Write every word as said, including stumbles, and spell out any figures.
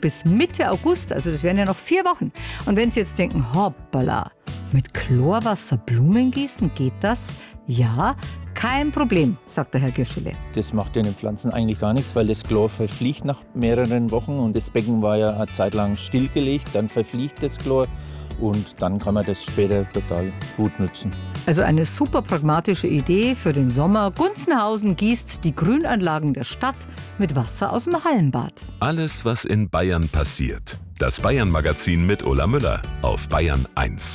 bis Mitte August, also das wären ja noch vier Wochen. Und wenn Sie jetzt denken, hoppala, mit Chlorwasser Blumen gießen, geht das? Ja, kein Problem, sagt der Herr Girschele. Das macht den Pflanzen eigentlich gar nichts, weil das Chlor verfliegt nach mehreren Wochen und das Becken war ja eine Zeit lang stillgelegt, dann verfliegt das Chlor und dann kann man das später total gut nutzen. Also eine super pragmatische Idee für den Sommer. Gunzenhausen gießt die Grünanlagen der Stadt mit Wasser aus dem Hallenbad. Alles, was in Bayern passiert. Das Bayern-Magazin mit Ulla Müller auf Bayern eins.